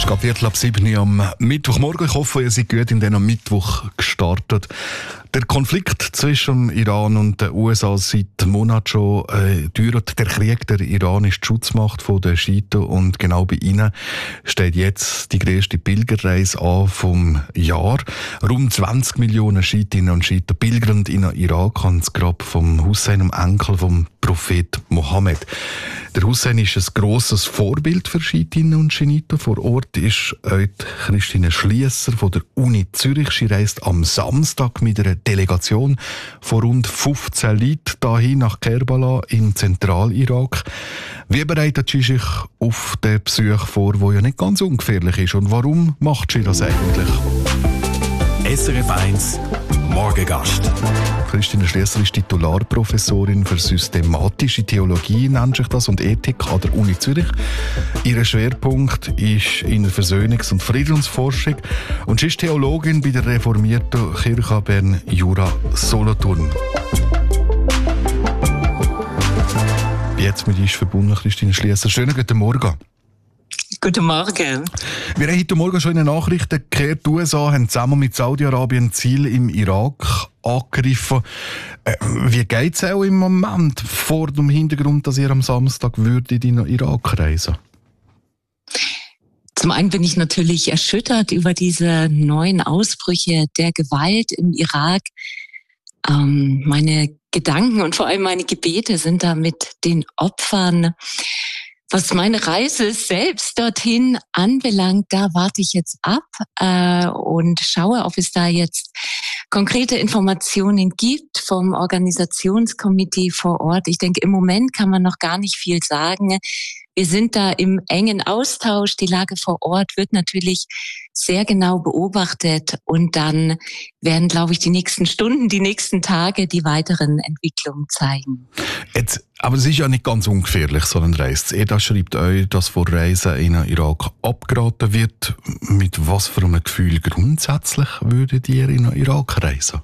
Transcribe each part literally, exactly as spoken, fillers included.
ist gerade Viertel ab sieben Uhr am Mittwochmorgen. Ich hoffe, ihr seid gut in diesem Mittwoch gestartet. Der Konflikt zwischen Iran und den U S A seit Monaten schon äh, dauert. Der Krieg der iranische Schutzmacht von den Schiiten und genau bei ihnen steht jetzt die grösste Pilgerreise an vom Jahr. Rund zwanzig Millionen Schiitinnen und Schiiten pilgern in den Irak ans Grab vom Hussein, dem Enkel vom Prophet Mohammed. Der Hussein ist ein grosses Vorbild für Schiitinnen und Schiiten. Vor Ort ist heute Christine Schliesser von der Uni Zürich. Sie reist am Samstag mit einer Delegation von rund fünfzehn Leuten dahin nach Kerbala im Zentralirak. Wie bereitet sie sich auf den Besuch vor, der ja nicht ganz ungefährlich ist? Und warum macht sie das eigentlich? S R F eins Morgengast. Christine Schliesser ist Titularprofessorin für systematische Theologie, nennt sich das, und Ethik an der Uni Zürich. Ihr Schwerpunkt ist in der Versöhnungs- und Friedensforschung und sie ist Theologin bei der reformierten Kirche Bern Jura Solothurn. Jetzt mit uns verbunden Christine Schliesser. Schönen guten Morgen. Guten Morgen. Wir haben heute Morgen schon in den Nachrichten gehört, die U S A haben zusammen mit Saudi-Arabien Ziele im Irak angegriffen. Äh, wie geht es auch im Moment vor dem Hintergrund, dass ihr am Samstag würdet in den Irak reisen? Zum einen bin ich natürlich erschüttert über diese neuen Ausbrüche der Gewalt im Irak. Ähm, meine Gedanken und vor allem meine Gebete sind da mit den Opfern. Was meine Reise selbst dorthin anbelangt, da warte ich jetzt ab äh, und schaue, ob es da jetzt konkrete Informationen gibt vom Organisationskomitee vor Ort. Ich denke, im Moment kann man noch gar nicht viel sagen. Wir sind da im engen Austausch. Die Lage vor Ort wird natürlich sehr genau beobachtet und dann werden, glaube ich, die nächsten Stunden, die nächsten Tage die weiteren Entwicklungen zeigen. Jetzt, aber es ist ja nicht ganz ungefährlich, so eine Reise. E D A schreibt euch, dass vor Reisen in den Irak abgeraten wird. Mit was für einem Gefühl grundsätzlich würdet ihr in den Irak reisen?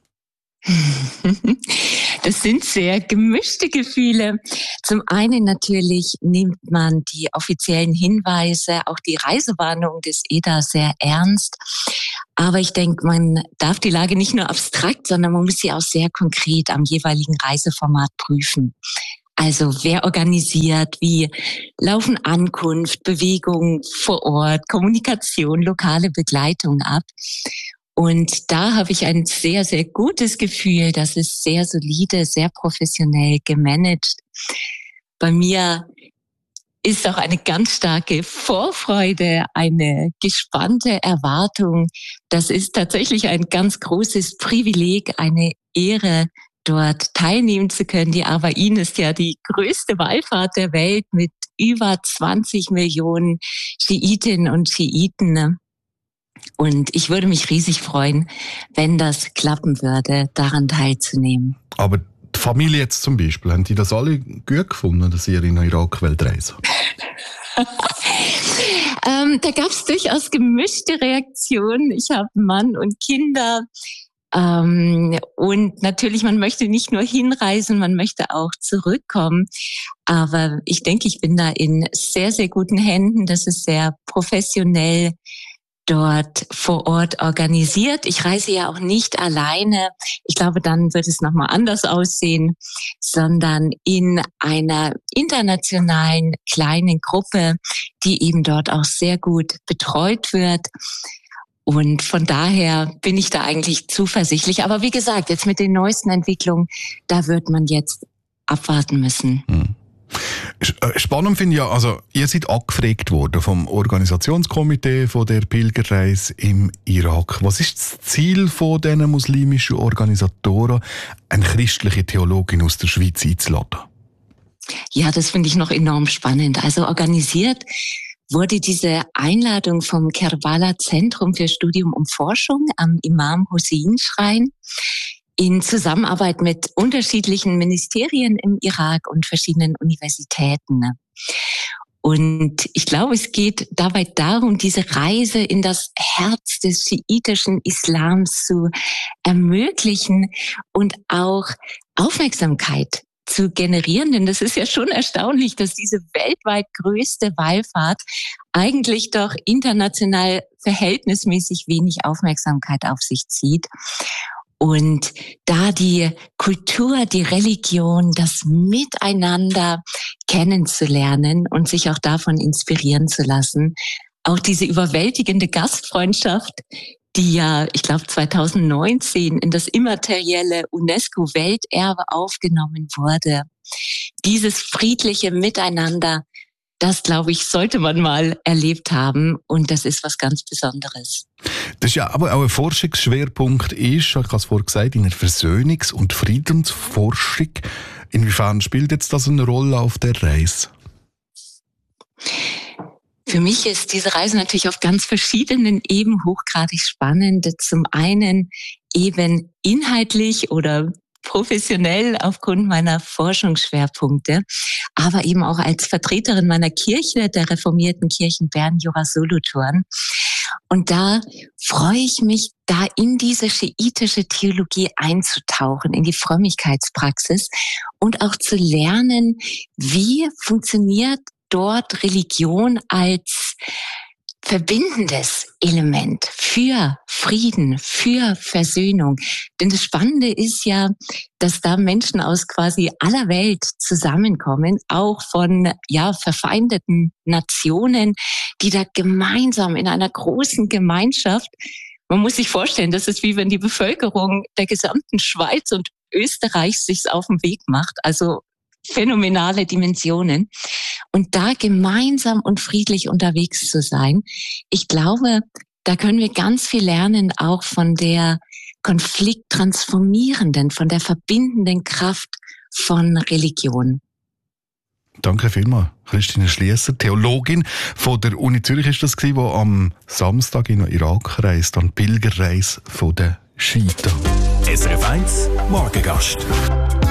Das sind sehr gemischte Gefühle. Zum einen natürlich nimmt man die offiziellen Hinweise, auch die Reisewarnung des E D A sehr ernst. Aber ich denke, man darf die Lage nicht nur abstrakt, sondern man muss sie auch sehr konkret am jeweiligen Reiseformat prüfen. Also wer organisiert, wie laufen Ankunft, Bewegung vor Ort, Kommunikation, lokale Begleitung ab. Und da habe ich ein sehr, sehr gutes Gefühl, das ist sehr solide, sehr professionell gemanagt. Bei mir ist auch eine ganz starke Vorfreude, eine gespannte Erwartung. Das ist tatsächlich ein ganz großes Privileg, eine Ehre, dort teilnehmen zu können. Die Arbain ist ja die größte Wallfahrt der Welt mit über zwanzig Millionen Schiitinnen und Schiiten. Und ich würde mich riesig freuen, wenn das klappen würde, daran teilzunehmen. Aber die Familie jetzt zum Beispiel, haben die das alle gut gefunden, dass ihr in den Irak wollt reisen? ähm, da gab es durchaus gemischte Reaktionen. Ich habe Mann und Kinder. Ähm, und natürlich, man möchte nicht nur hinreisen, man möchte auch zurückkommen. Aber ich denke, ich bin da in sehr, sehr guten Händen. Das ist sehr professionell dort vor Ort organisiert. Ich reise ja auch nicht alleine. Ich glaube, dann wird es nochmal anders aussehen, sondern in einer internationalen kleinen Gruppe, die eben dort auch sehr gut betreut wird. Und von daher bin ich da eigentlich zuversichtlich. Aber wie gesagt, jetzt mit den neuesten Entwicklungen, da wird man jetzt abwarten müssen. Hm. Spannend finde ich ja, also ihr seid angefragt worden vom Organisationskomitee von der Pilgerreise im Irak. Was ist das Ziel von diesen muslimischen Organisatoren, eine christliche Theologin aus der Schweiz einzuladen? Ja, das finde ich noch enorm spannend. Also organisiert wurde diese Einladung vom Kerbala Zentrum für Studium und Forschung am Imam Hussein Schrein in Zusammenarbeit mit unterschiedlichen Ministerien im Irak und verschiedenen Universitäten. Und ich glaube, es geht dabei darum, diese Reise in das Herz des schiitischen Islams zu ermöglichen und auch Aufmerksamkeit zu generieren. Denn das ist ja schon erstaunlich, dass diese weltweit größte Wallfahrt eigentlich doch international verhältnismäßig wenig Aufmerksamkeit auf sich zieht. Und da die Kultur, die Religion, das Miteinander kennenzulernen und sich auch davon inspirieren zu lassen, auch diese überwältigende Gastfreundschaft, die ja, ich glaube, zwanzig neunzehn in das immaterielle UNESCO-Welterbe aufgenommen wurde. Dieses friedliche Miteinander, das, glaube ich, sollte man mal erlebt haben. Und das ist was ganz Besonderes. Das ist ja aber auch ein Forschungsschwerpunkt, ist, ich habe es vorhin gesagt, in der Versöhnungs- und Friedensforschung. Inwiefern spielt jetzt das eine Rolle auf der Reise? Für mich ist diese Reise natürlich auf ganz verschiedenen Ebenen hochgradig spannend. Zum einen eben inhaltlich oder professionell aufgrund meiner Forschungsschwerpunkte, aber eben auch als Vertreterin meiner Kirche, der reformierten Kirchen Bern, Jura, Solothurn. Und da freue ich mich, da in diese schiitische Theologie einzutauchen, in die Frömmigkeitspraxis und auch zu lernen, wie funktioniert dort Religion als verbindendes Element für Frieden, für Versöhnung. Denn das Spannende ist ja, dass da Menschen aus quasi aller Welt zusammenkommen, auch von ja verfeindeten Nationen, die da gemeinsam in einer großen Gemeinschaft, man muss sich vorstellen, das ist wie wenn die Bevölkerung der gesamten Schweiz und Österreichs sich auf den Weg macht. Also phänomenale Dimensionen. Und da gemeinsam und friedlich unterwegs zu sein, ich glaube, da können wir ganz viel lernen, auch von der konflikttransformierenden, von der verbindenden Kraft von Religion. Danke vielmals, Christine Schliesser, Theologin von der Uni Zürich ist das gewesen, die am Samstag in den Irak reist, an die Pilgerreise der Schiiten. S R F eins Morgengast.